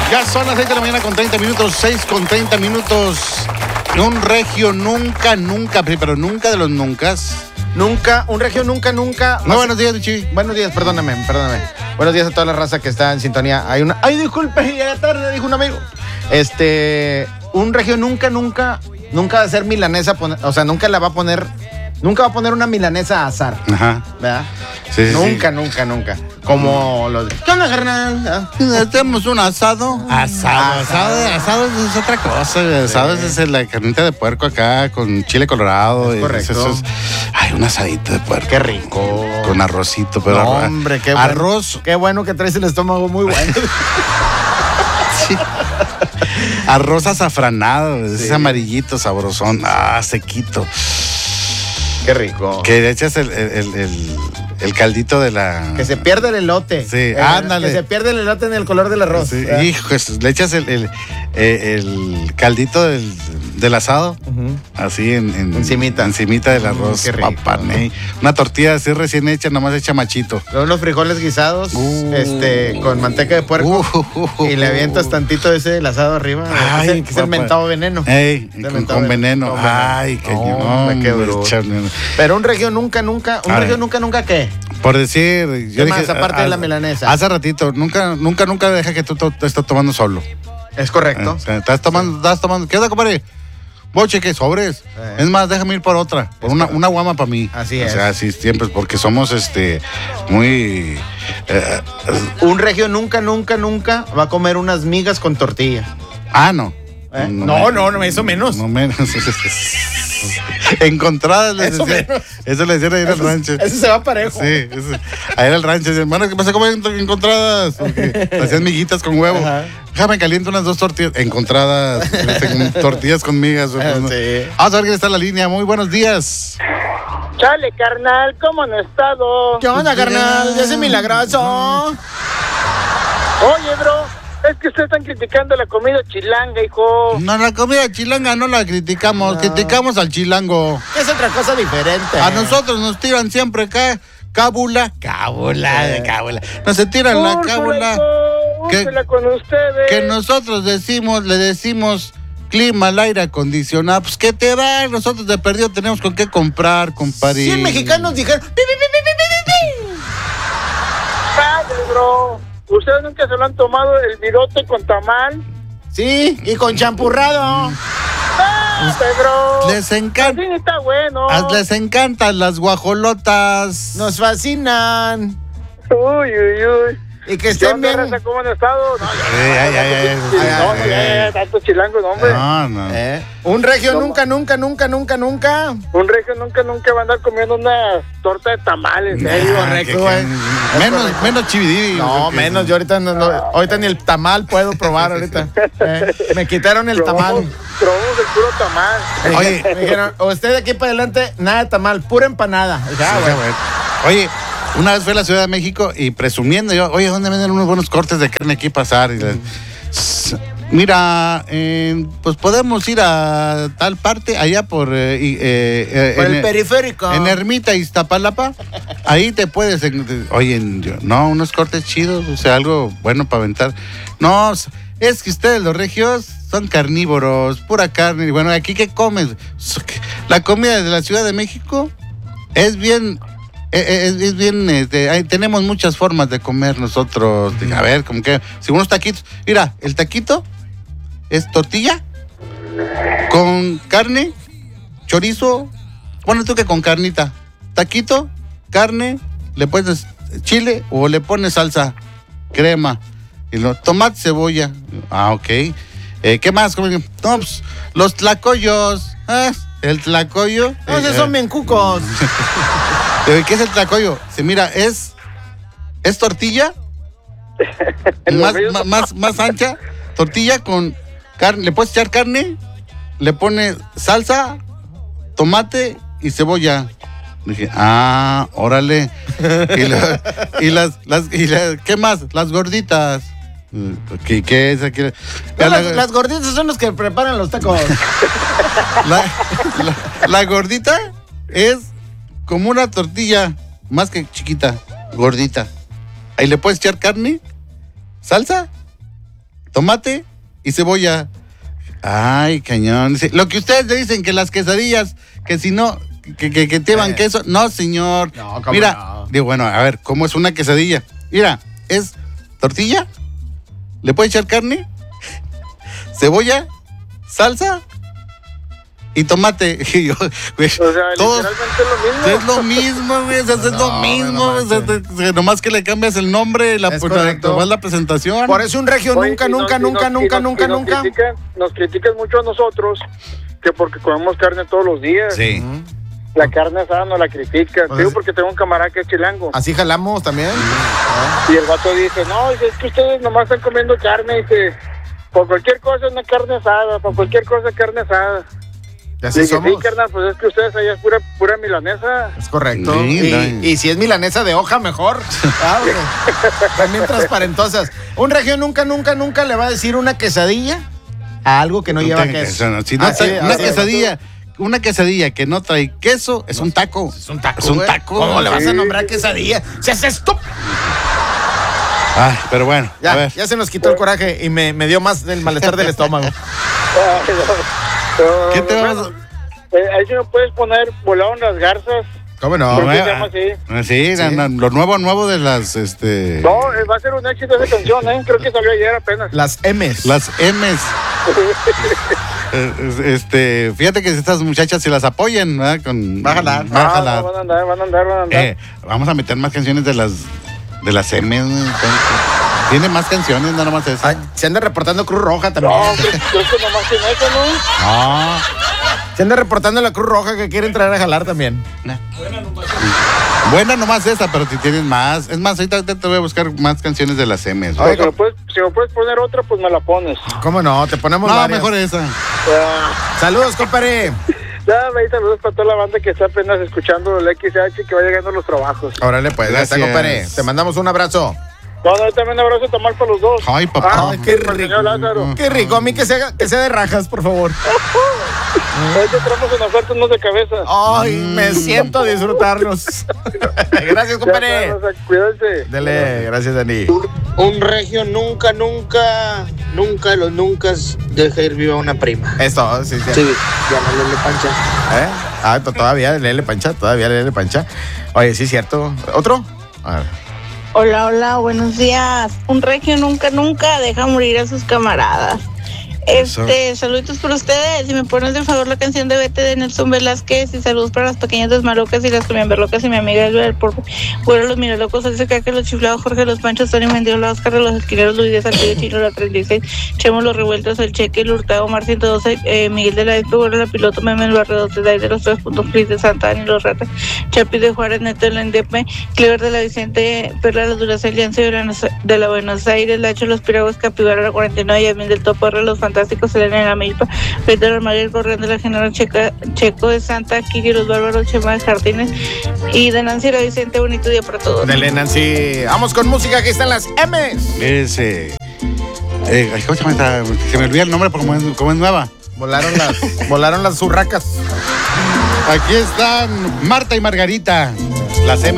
Ya son las 6 de la mañana con 30 minutos, 6 con 30 minutos. Un regio nunca, pero nunca de los nuncas. Nunca, un regio nunca. No, buenos días, Michi. Buenos días, perdóname. Buenos días a toda la raza que está en sintonía. Ay, disculpe, llega tarde, dijo un amigo. Un regio nunca va a ser milanesa, o sea, nunca va a poner una milanesa a asar. Ajá. ¿Verdad? Sí, nunca. Como los... ¿Qué onda, carnal? Hacemos un asado. Asado es otra cosa. Asado es la carnita de puerco acá con chile colorado. Es correcto. Eso es, un asadito de puerco. Qué rico. Con arrocito. Pero no, hombre, qué arroz. Bueno. Qué bueno que traes el estómago muy bueno. Sí. Arroz azafranado, ese amarillito sabrosón. Sequito. Qué rico. Que le echas el caldito de la... Que se pierde el elote. Sí, ándale. Que se pierde el elote en el color del arroz. Sí, hijo, le echas el caldito del asado, así encimita del arroz. Qué rico. Papaney. Una tortilla así recién hecha, nomás hecha machito. Luego los frijoles guisados, con manteca de puerco. Y le avientas tantito de ese asado arriba. Ay, que es el mentado veneno. Con veneno. Ay, qué qué bruto. Pero un regio nunca, ¿qué? Por decir, yo dije, más aparte de la milanesa. Hace ratito, nunca deja que tú te estés tomando solo. Es correcto. Estás tomando. ¿Qué onda, compadre? Boche, ¿qué sobres? Es más, déjame ir por otra. Por una guama para mí. Así es. O sea, sí, siempre, porque somos muy... Un regio nunca va a comer unas migas con tortilla. No. No, eso menos. No menos. Encontradas les eso decía. Menos. Eso le decían ahí en el rancho. Ese se va parejo. Sí, ahí en el rancho. Hermano, ¿qué pasa? ¿Cómo encontradas? Hacían miguitas con huevo. Ajá. Déjame caliento unas 2 tortillas. Encontradas. Tortillas con migas. Sí. Vamos a ver quién está en la línea. Muy buenos días. Chale, carnal, ¿cómo han estado? ¿Qué onda, carnal? Ya es milagroso. Oye, bro. Es que ustedes están criticando la comida chilanga, hijo. No, la comida chilanga no la criticamos, criticamos al chilango. Es otra cosa diferente. A nosotros nos tiran siempre cábula. Nos se tiran la cábula. Úrsela con ustedes. Que nosotros le decimos clima al aire acondicionado. Pues que te va, nosotros de perdido tenemos con qué comprar, compadre. 100 mexicanos dijeron... Padre, bro. ¿Ustedes nunca se lo han tomado el virote con tamal? Sí, y con champurrado. Bro. Les encanta. Así está bueno. Les encantan las guajolotas. Nos fascinan. Uy. Y que estén bien. ¿Cómo han estado? No, tanto chilango, no, hombre. No. Un regio nunca. Un regio nunca va a andar comiendo una torta de tamales. Correcto, güey. Menos chividí. No, menos. Yo ahorita ni el tamal puedo probar ahorita. Me quitaron el tamal. Probamos el puro tamal. Oye, me dijeron, usted de aquí para adelante, nada de tamal, pura empanada. Oye, una vez fui a la Ciudad de México y presumiendo yo, oye, ¿dónde venden unos buenos cortes de carne aquí pasar? Mira, pues podemos ir a tal parte, allá por el periférico. En Ermita, Iztapalapa. Ahí te puedes... unos cortes chidos, o sea, algo bueno para aventar. No, es que ustedes, los regios, son carnívoros, pura carne. Y bueno, ¿aquí qué comes? La comida de la Ciudad de México es bien... tenemos muchas formas de comer nosotros. A ver, como que si unos taquitos, mira, el taquito es tortilla con carne, chorizo, bueno, tú que con carnita, taquito, carne, le pones chile o le pones salsa, crema, y tomate, cebolla. Ok. ¿Qué más? No, pues, los tlacoyos. El tlacoyo. Esos son bien cucos. ¿Qué es el tlacoyo? Mira, es tortilla más ancha, tortilla con carne, le puedes echar carne, le pones salsa, tomate y cebolla. Dije, órale. ¿Qué más? Las gorditas. ¿Qué es aquí? Las gorditas son los que preparan los tacos. La gordita es como una tortilla, más que chiquita, gordita. Ahí le puedes echar carne, salsa, tomate y cebolla. Ay, cañón. Dice, lo que ustedes le dicen que las quesadillas, que si no, que llevan queso. No, señor. No, ¿cómo mira, no? digo, bueno, a ver, ¿cómo es una quesadilla? Mira, es tortilla, le puede echar carne, cebolla, salsa y tomate. Y yo, güey, O sea, todos- literalmente es lo mismo, güey. O sea, es lo No, mismo. no O sea, nomás que le cambias el nombre, Es correcto. nomás la presentación. Por eso un regio Oye, nunca, y nos- nunca, y nunca, nos- nunca, y nos- nunca, y nos nunca. Nos critican mucho a nosotros que porque comemos carne todos los días. Sí. La carne asada no la critican. Pues Digo es- porque tengo un camarada que es chilango. Así jalamos también. Y el vato dice, no, dice, es que ustedes nomás están comiendo carne. Dice, por cualquier cosa una carne asada, por cualquier cosa carne asada. Y así Dije, somos. sí, carnal, pues es que ustedes allá es pura milanesa. Es correcto. Sí, Y si es milanesa de hoja, mejor. Ah, güey. También transparentosas. Un regio nunca, nunca, nunca le va a decir una quesadilla a algo que no lleva tenga queso. queso, no. Si no Así, trae- una así. quesadilla. Una quesadilla que no trae queso es un taco. Es un taco. Es un güey. taco. ¿Cómo le vas a Sí. nombrar quesadilla? ¡Se hace estúpido! Ay, pero bueno, a Ya, ver. ya se nos quitó el coraje y me dio más del malestar del estómago. Ay, no. ¿Qué te Bueno, vamos ahí sí me puedes poner volado en las garzas. ¿Cómo no? ¿Por qué se Nueva- llama así? Sí, Sí. lo nuevo de las, No, va a ser un éxito esa canción, ¿eh? Creo que salió ayer apenas. Las M's. las M's. Fíjate que estas muchachas se las apoyan, ¿verdad? Va a jalar. Va a Ah, jalar. no, van a andar. Vamos a meter más canciones de las M's. ¿No? Tiene más canciones, no nomás esa. Ay, se anda reportando Cruz Roja también. No, creo que nomás tiene eso, ¿no? No. Se anda reportando la Cruz Roja que quiere entrar a jalar también. Buena nomás esa, pero si tienes más. Es más, ahorita te voy a buscar más canciones de las M's. Oye, Pues, si me puedes poner otra, pues me la pones. ¿Cómo no? Te ponemos No, varias. mejor esa. Saludos, compadre. Ya, ahí saludos para toda la banda que está apenas escuchando el XH que va llegando a los trabajos. Órale, pues, ya está, Gracias. compadre. Te mandamos un abrazo. No, también un abrazo tomar para los dos. Ay, papá. Ay, qué para el rico. señor Lázaro. Qué rico. A mí que sea de rajas, por favor. Ahorita entramos en ofertas, no de cabeza. Ay, me siento a disfrutarlos. Gracias, compadre. Ya, o sea, cuídense. Dele, gracias, Dani. Un regio nunca, nunca, nunca de los nunca deja ir viva una prima. Esto, sí, sí. Sí, ya no le pancha. ¿Eh? Ah, todavía Lele Pancha. Oye, sí, cierto. ¿Otro? A ver. Hola, buenos días. Un regio nunca, nunca deja morir a sus camaradas. Saluditos por ustedes. Si me pones de favor la canción de Vete de Nelson Velázquez y saludos para las pequeñas desmalocas y las berlocas y mi amiga Elber por Güero, los miralocos, el que los chiflados, Jorge, los Panchos, Tony Mendiola, Oscar, los esquineros, Luis de Saltillo, Chino, la 36, Chemo, los revueltos, el Cheque, el Hurtado, Mar 112, Miguel de la Espe, Güero, la Piloto, Meme, el Barrio 12, Day de los 3 puntos, Cris de Santa Ani, los Ratas, Chapi de Juárez, Neto de la Indepe, Clever de la Vicente, Perla de la Duracell, Lianza de la Buenos Aires, Lacho, los Piragos, Capibara, la 49, Yasmín del Topo, los Fantásticos, Selena de la Milpa, Pedro Armaguer, Corriendo de la General Checo de Santa, Kiri, los Bárbaros, Chema de Jardines y de Nancy la Vicente. Bonito día para todos. Dele, Nancy. Vamos con música, aquí están las M's. Ese. ¿Cómo se llama esta? Se me olvida el nombre porque como es nueva. Volaron las urracas. Aquí están Marta y Margarita. Las M.